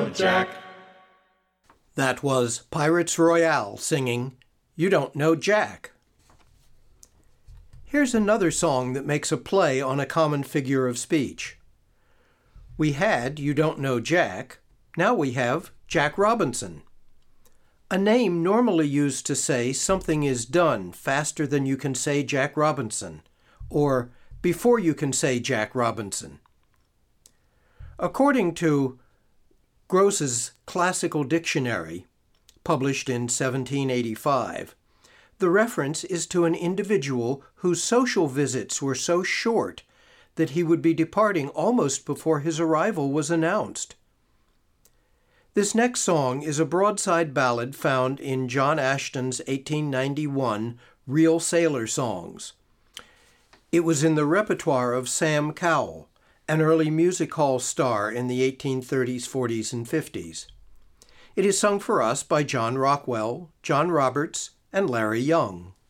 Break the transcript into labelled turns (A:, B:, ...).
A: know Jack.
B: That was Pirates Royale singing You Don't Know Jack. Here's another song that makes a play on a common figure of speech. We had You Don't Know Jack, now we have Jack Robinson. A name normally used to say something is done faster than you can say Jack Robinson, or before you can say Jack Robinson. According to Gross's Classical Dictionary, published in 1785, the reference is to an individual whose social visits were so short that he would be departing almost before his arrival was announced. This next song is a broadside ballad found in John Ashton's 1891 Real Sailor Songs. It was in the repertoire of Sam Cowell, an early music hall star in the 1830s, 40s, and 50s. It is sung for us by John Rockwell, John Roberts, and Larry Young.